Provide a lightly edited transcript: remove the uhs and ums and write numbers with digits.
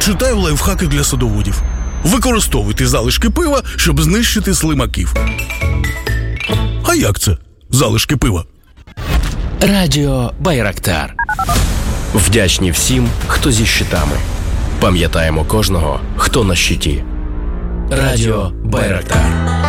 Читаю лайфхаки для садоводів. Використовуйте залишки пива, щоб знищити слимаків. А як це? Залишки пива? Радіо Байрактар. Вдячні всім, хто зі щитами. Пам'ятаємо кожного, хто на щиті. Радіо Байрактар.